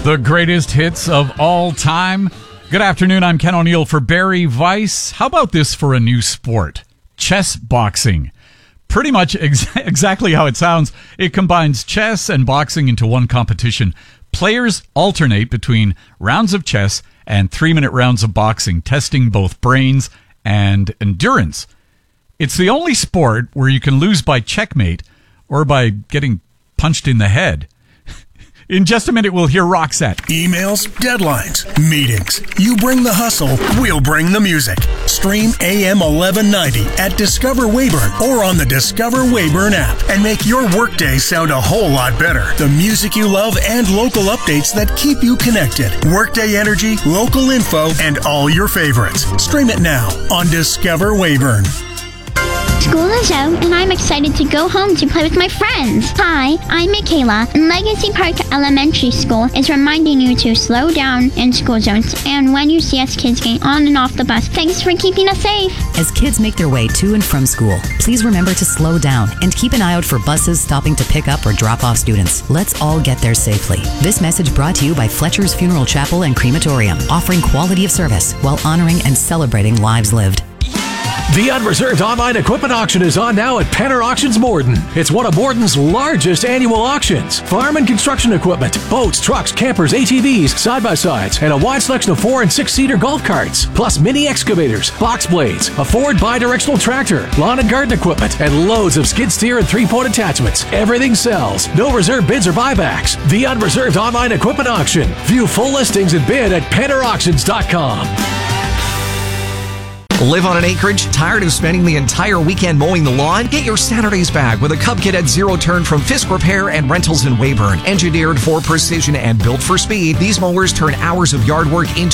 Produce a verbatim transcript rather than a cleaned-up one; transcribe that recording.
The greatest hits of all time. Good afternoon, I'm Ken O'Neill for Barry Weiss. How about this for a new sport? Chess boxing. Pretty much ex- exactly how it sounds. It combines chess and boxing into one competition. Players alternate between rounds of chess and three-minute rounds of boxing, testing both brains and endurance. It's the only sport where you can lose by checkmate or by getting punched in the head. In just a minute, we'll hear Roxette. Emails, deadlines, meetings. You bring the hustle, we'll bring the music. Stream A M eleven ninety at Discover Weyburn or on the Discover Weyburn app and make your workday sound a whole lot better. The music you love and local updates that keep you connected. Workday energy, local info, and all your favorites. Stream it now on Discover Weyburn. School is out, and I'm excited to go home to play with my friends. Hi, I'm Michaela, and Legacy Park Elementary School is reminding you to slow down in school zones and when you see us kids getting on and off the bus. Thanks for keeping us safe. As kids make their way to and from school, please remember to slow down and keep an eye out for buses stopping to pick up or drop off students. Let's all get there safely. This message brought to you by Fletcher's Funeral Chapel and Crematorium, offering quality of service while honoring and celebrating lives lived. The Unreserved Online Equipment Auction is on now at Penner Auctions Morden. It's one of Morden's largest annual auctions. Farm and construction equipment, boats, trucks, campers, A T Vs, side-by-sides, and a wide selection of four- and six-seater golf carts, plus mini excavators, box blades, a Ford bi-directional tractor, lawn and garden equipment, and loads of skid steer and three-point attachments. Everything sells. No reserve bids or buybacks. The Unreserved Online Equipment Auction. View full listings and bid at penner auctions dot com. Live on an acreage? Tired of spending the entire weekend mowing the lawn? Get your Saturdays back with a Cub Cadet Zero Turn from Fisk Repair and Rentals in Weyburn. Engineered for precision and built for speed, these mowers turn hours of yard work into